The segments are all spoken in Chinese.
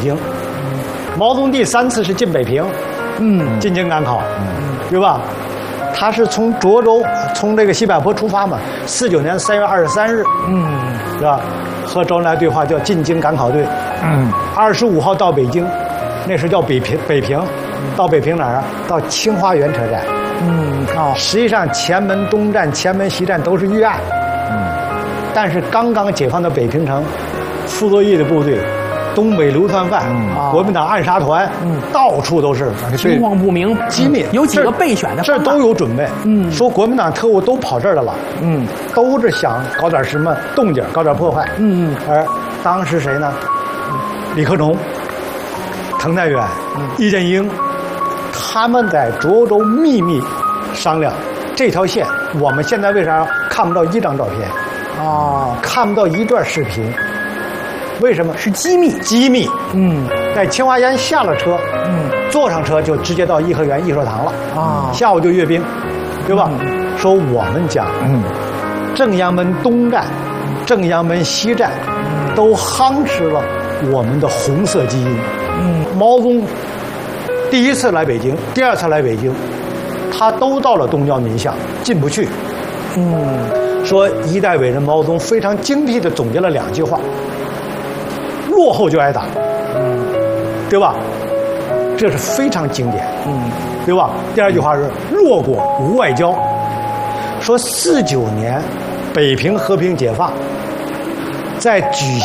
平。毛泽东第3次是进北平，进京赶考，对吧？他是从涿州，从这个西柏坡出发嘛，49年3月23日，是吧？和周恩来对话叫进京赶考队，25号到北京，那时叫北平，到北平哪儿啊？到清华园车站，实际上前门东站、前门西站都是预案，但是刚刚解放的北平城，傅作义的部队。东北流窜犯，国民党暗杀团，到处都是， 情况不明， 机密， 有几个备选的， 这都有准备。说国民党特务都跑这儿来了，都是想搞点什么动静，搞点破坏。而当时谁呢？李克农、滕代远、易建英，他们在涿州秘密商量这条线。我们现在为啥看不到1张照片？看不到1段视频？为什么是机密？ 机密。在清华园下了车，坐上车就直接到颐和园艺术堂了。下午就阅兵，对吧？说我们讲，正阳门东站、正阳门西站，都夯实了我们的红色基因。毛泽东第1次来北京，第2次来北京，他都到了东郊民巷，进不去。说一代伟人毛泽东非常精辟地总结了2句话。落后就挨打，对吧？这是非常经典，对吧？第2句话是弱国无外交。说49年北平和平解放，在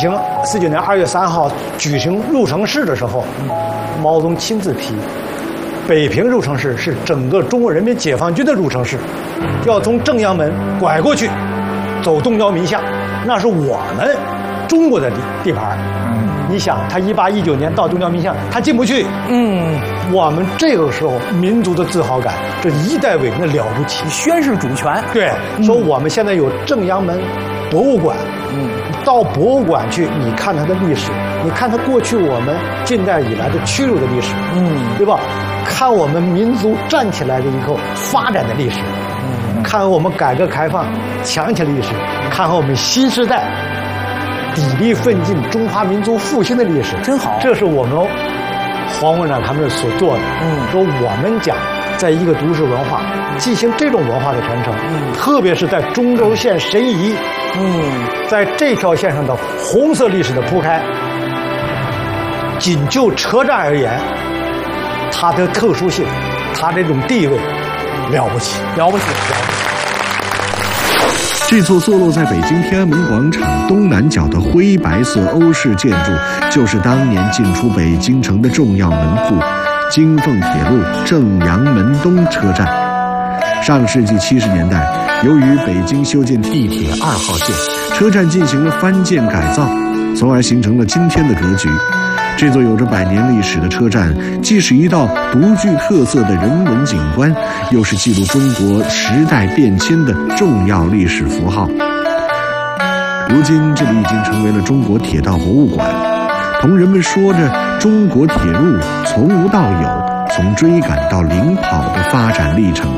49年2月3号举行入城式的时候，毛泽东亲自批，北平入城式是整个中国人民解放军的入城式，要从正阳门拐过去，走东郊民巷，那是我们中国的地盘。你想，他18、19年到东郊民巷，他进不去。我们这个时候民族的自豪感，这一代伟人的了不起， 宣示主权。 对，说我们现在有正阳门博物馆，到博物馆去，你看它的历史，你看它过去我们近代以来的屈辱的历史，对吧？看我们民族站起来的以后发展的历史，看我们改革开放强起来的历史，看我们新时代砥砺奋进中华民族复兴的历史， 真好。 这是我们黄馆长他们所做的。说我们讲，在一个都市文化进行这种文化的传承，特别是在中轴线申遗，在这条线上的红色历史的铺开，仅就车站而言，它的特殊性，它这种地位，了不起，了不起，了不起。 这座坐落在北京天安门广场东南角的灰白色欧式建筑，就是当年进出北京城的重要门户——京凤铁路正阳门东车站。上世纪70年代，由于北京修建地铁2号线，车站进行了翻建改造，从而形成了今天的格局。这座有着100年历史的车站，既是一道独具特色的人文景观，又是记录中国时代变迁的重要历史符号。如今，这里已经成为了中国铁道博物馆，同人们说着中国铁路从无到有、从追赶到领跑的发展历程。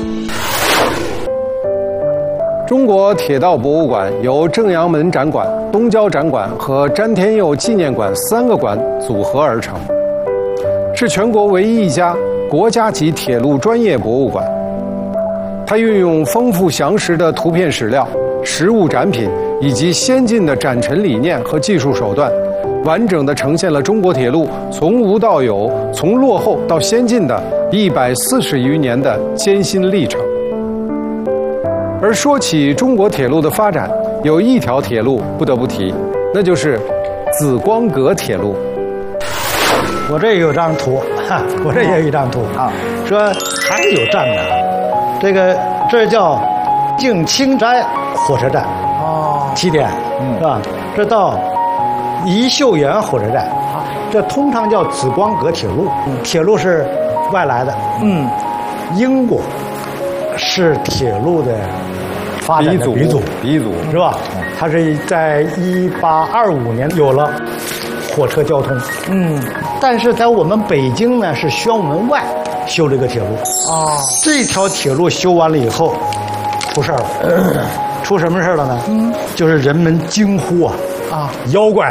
中国铁道博物馆由正阳门展馆、东郊展馆和詹天佑纪念馆3个馆组合而成，是全国唯一一家国家级铁路专业博物馆。它运用丰富详实的图片史料、实物展品以及先进的展陈理念和技术手段，完整地呈现了中国铁路从无到有、从落后到先进的140余年的艰辛历程。而说起中国铁路的发展，有一条铁路不得不提，那就是紫光阁铁路。 我这有张图，我这也有一张图啊，说还是有站的。这叫静清斋火车站，起点，是吧？这到宜秀园火车站，这通常叫紫光阁铁路。铁路是外来的，英国是铁路的发展的鼻祖，是吧？它是在1825年有了火车交通，但是在我们北京呢是宣武门外修了一个铁路，这条铁路修完了以后出事儿了，出什么事儿了呢？就是人们惊呼妖怪来了。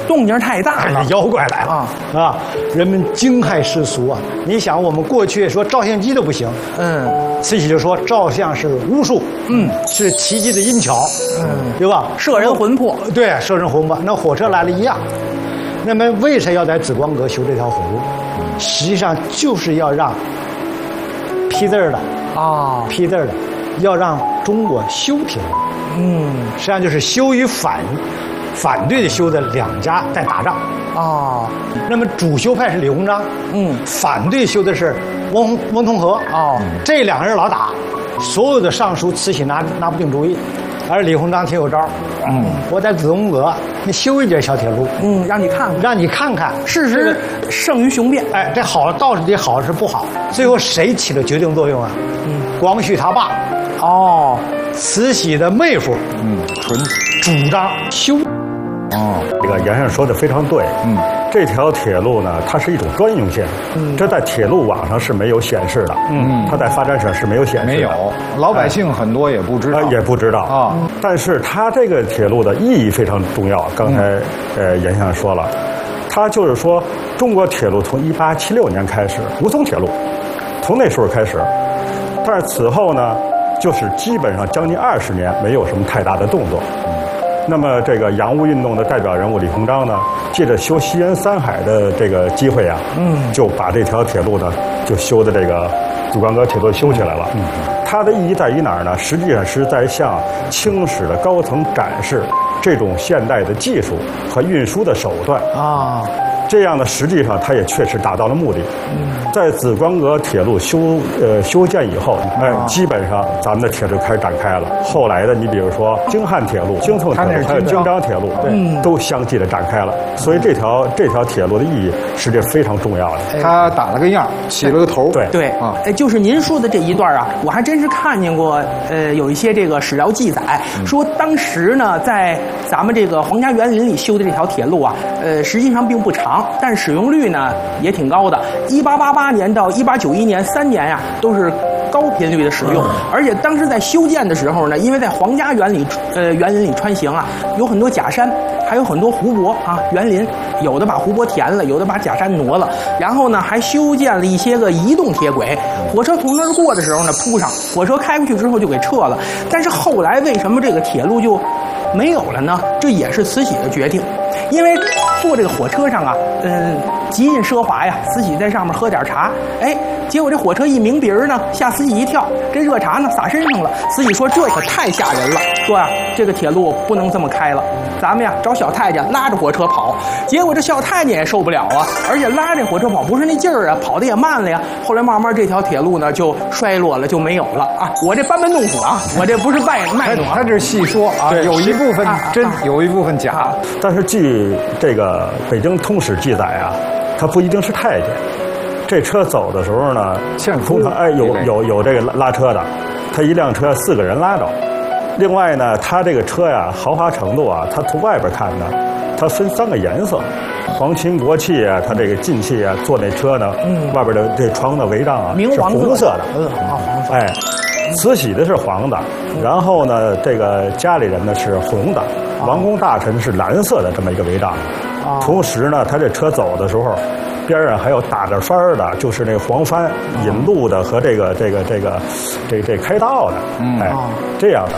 动静太大了， 妖怪来了啊！人们惊骇失俗啊！你想，我们过去说照相机都不行，慈禧就说照相是巫术，是奇迹的阴巧，对吧？ 摄人魂魄， 对，摄人魂魄。那火车来了一样。那么为啥要在紫光阁修这条火路？实际上就是要让批字儿的批字儿的，要让中国修铁路。实际上就是修与反对的修的两家在打仗。那么主修派是李鸿章，反对修的是翁同龢。这两个人老打，所有的上书慈禧拿不定主意。而李鸿章挺有招，我在紫光阁你修一节小铁路， 让你看看， 事实胜于雄辩。 哎，这好到底好是不好？最后谁起了决定作用啊？光绪他爸，慈禧的妹夫， 纯子主张修。 这个严先生说的非常对。这条铁路呢，它是一种专用线，这在铁路网上是没有显示的。它在发展上是没有显示的。 没有，老百姓很多也不知道。 也不知道啊。但是它这个铁路的意义非常重要。刚才严先生说了，它就是说中国铁路从1876年开始，吴淞铁路，从那时候开始，但是此后呢，就是基本上将近20年没有什么太大的动作。那么这个洋务运动的代表人物李鸿章呢，借着修西安三海的这个机会啊，就把这条铁路呢就修的这个紫光阁铁路修起来了。它的意义在于哪儿呢？实际上是在向清史的高层展示这种现代的技术和运输的手段这样呢，实际上它也确实达到了目的。在紫光阁铁路修建以后，基本上咱们的铁路开始展开了。后来的，你比如说京汉铁路、京宋铁路，还有京张铁路，都相继的展开了。所以这条铁路的意义实际非常重要的。 它打了个样，起了个头。 对就是您说的这一段啊，我还真是看见过，有一些这个史料记载，说当时呢，在咱们这个皇家园林里修的这条铁路啊，实际上并不长。但使用率呢也挺高的，1888年到1891年3年呀，都是高频率的使用。而且当时在修建的时候呢，因为在皇家园林里穿行啊，有很多假山，还有很多湖泊园林，有的把湖泊填了，有的把假山挪了，然后呢还修建了一些个移动铁轨，火车从那儿过的时候呢铺上，火车开过去之后就给撤了。但是后来为什么这个铁路就没有了呢？这也是慈禧的决定。因为坐这个火车上啊，极尽奢华呀，慈禧在上面喝点茶，结果这火车一鸣笛儿呢，吓慈禧一跳，这热茶呢洒身上了。慈禧说这可太吓人了，说呀这个铁路不能这么开了，咱们呀找小太监拉着火车跑。结果这小太监也受不了啊，而且拉这火车跑不是那劲儿啊，跑得也慢了呀。后来慢慢这条铁路呢就衰落了，就没有了啊。我这班门弄斧啊，我这不是卖弄啊， 他这是细说啊，有一部分真，有一部分假。 但是据这个北京通史记载啊，它不一定是太监。这车走的时候呢，通常有这个拉车的，他一辆车4个人拉着。另外呢，他这个车呀豪华程度啊，他从外边看呢，它分3个颜色，皇亲国戚啊，他这个进气啊，坐那车呢，外边的这窗的帷帐啊是红色的，黄色。慈禧的是黄的，然后呢，这个家里人呢是红的，王公大臣是蓝色的这么一个帷帐。同时呢，他这车走的时候，边上还有打着幡儿的，就是那黄幡引路的和这开道的，这样的。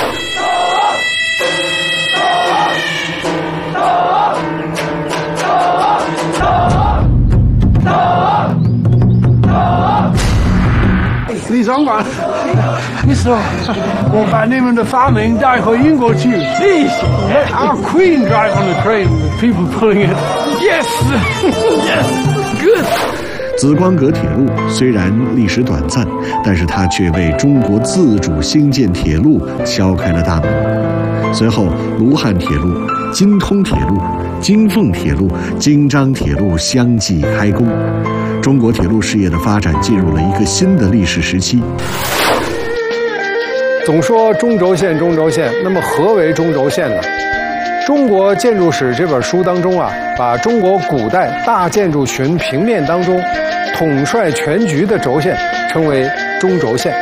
李长官，你说我把你们的发明带回英国去。Please, let our Queen drive on the train with people pulling it. Yes, yes, good. 紫光阁铁路虽然历史短暂，但是它却为中国自主兴建铁路敲开了大门。随后，卢汉铁路、京通铁路、京凤铁路、京张铁路相继开工。中国铁路事业的发展进入了一个新的历史时期。 总说中轴线，中轴线，那么何为中轴线呢？《中国建筑史》这本书当中啊，把中国古代大建筑群平面当中统帅全局的轴线称为中轴线，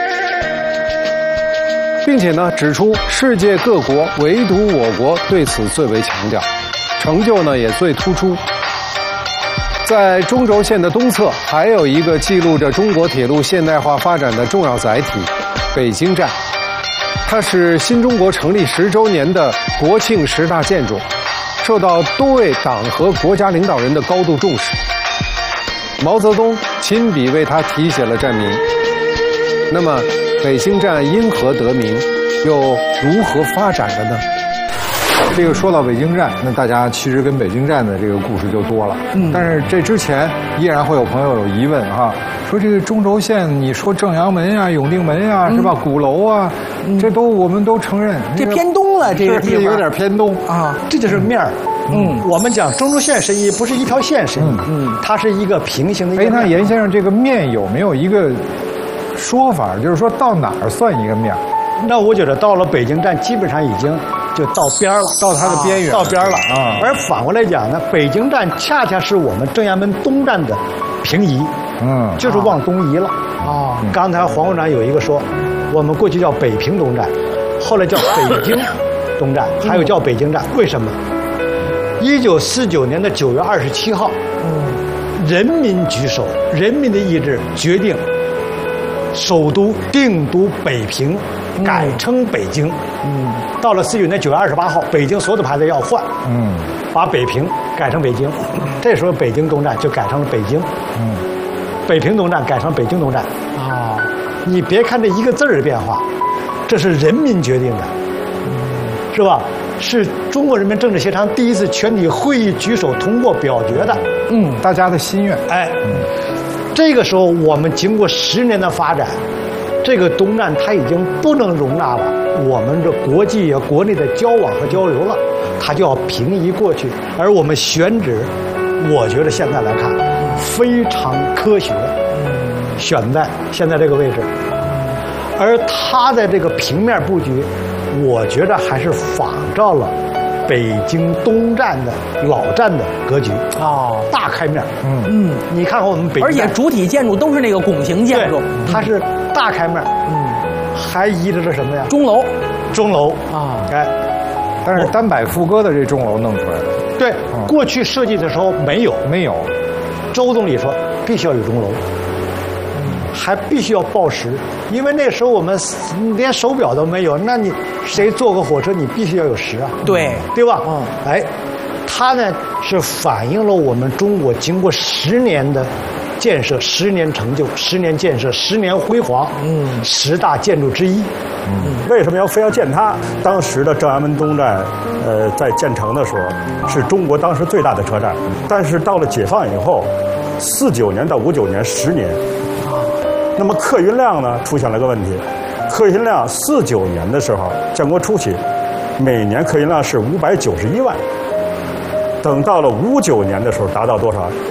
并且呢指出世界各国唯独我国对此最为强调。 成就呢也最突出。在中轴线的东侧，还有一个记录着中国铁路现代化发展的重要载体——北京站。它是新中国成立10周年的国庆10大建筑，受到多位党和国家领导人的高度重视。毛泽东亲笔为它题写了站名。那么，北京站因何得名，又如何发展的呢？ 这个说到北京站，那大家其实跟北京站的这个故事就多了。但是这之前依然会有朋友有疑问哈，说这个中轴线，你说正阳门呀、永定门呀，是吧？鼓楼啊，这都我们都承认。 这偏东了，这个地方有点偏东啊， 这就是面儿。我们讲中轴线申遗不是一条线申遗，它是一个平行的一个面。 那严先生，这个面有没有一个说法，就是说到哪儿算一个面？ 那我觉得到了北京站，基本上已经就到边了， 到它的边缘， 到边了啊。而反过来讲呢，北京站恰恰是我们正阳门东站的平移，就是往东移了。刚才黄会长有一个说，我们过去叫北平东站，后来叫北京东站，还有叫北京站，为什么？1949年的9月27号，人民举手，人民的意志决定，首都定都北平，改称北京。到了49年9月28号，北京所有的牌子要换，把北平改成北京。这时候北京东站就改成了北京，北平东站改成北京东站。你别看这一个字儿的变化，这是人民决定的，是吧？是中国人民政治协商第一次全体会议举手通过表决的， 大家的心愿。 这个时候我们经过10年的发展，这个东站它已经不能容纳了我们这国际啊国内的交往和交流了，它就要平移过去。而我们选址，我觉得现在来看非常科学，选在现在这个位置。而它在这个平面布局，我觉得还是仿照了北京东站的老站的格局大开面。你看看我们北京站， 而且主体建筑都是那个拱形建筑， 它是大开面。还移着是什么呀？ 钟楼， 钟楼但是单摆副歌的这钟楼弄出来的。 对，过去设计的时候没有。周总理说必须要有钟楼，还必须要报时，因为那时候我们连手表都没有，那你谁坐个火车你必须要有时啊，对吧？它呢是反映了我们中国经过10年的建设、10年成就、10年建设、10年辉煌，10大建筑之一。 为什么非要建它？当时的正阳门东站，在建成的时候是中国当时最大的车站，但是到了解放以后，49年到59年10年，那么客运量呢出现了个问题，客运量49年的时候，建国初期，每年客运量是591万。等到了59年的时候，达到多少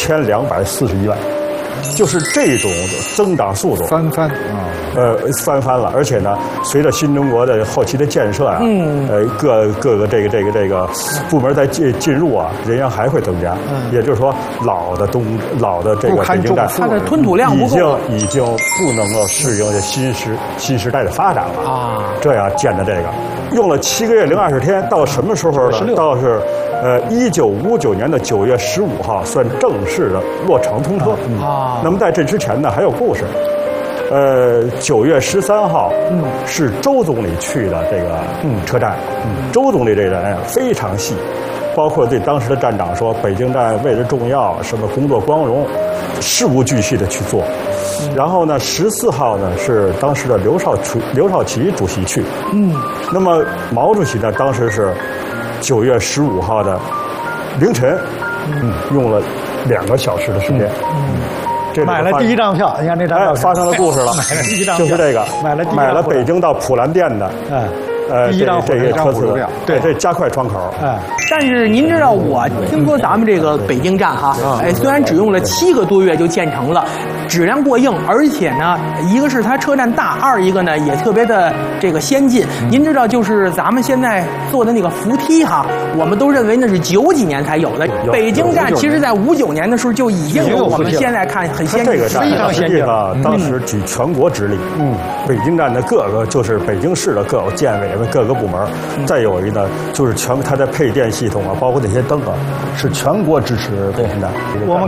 ？1241万，就是这种增长速度翻番了。而且呢，随着新中国的后期的建设啊，各个这个部门在进入啊，人员还会增加。也就是说，老的这个北京站， 它的吞吐量不够， 已经不能够适应这新时代的发展了这样建的这个，用了7个月零20天，到什么时候呢？到是1959年的9月15号算正式的落成通车。那么在这之前呢，还有故事。9月13号，是周总理去的这个车站。周总理这人非常细，包括对当时的站长说，北京站位置重要，什么工作光荣，事无巨细的去做。然后呢，14号呢是当时的刘少奇主席去。那么毛主席呢，当时是9月15号的凌晨，用了2个小时的时间。 买了第一张票，你看那张票发生了故事了。 买了第一张票， 就是这个，买了北京到普兰店的， 第一张这个车次票， 对，这加快窗口。 但是您知道，我听说咱们这个北京站哈，虽然只用了7个多月就建成了，质量过硬，而且呢，一个是它车站大，二一个呢也特别的这个先进。您知道，就是咱们现在做的那个扶梯哈，我们都认为那是90几年才有的。北京站其实在59年的时候就已经有我们现在看很先进， 非常先进了。当时举全国之力，北京站的各个就是北京市的各个建委的各个部门，再有一个呢就是它的配电系统啊，包括那些灯啊，是全国支持北京站。 我们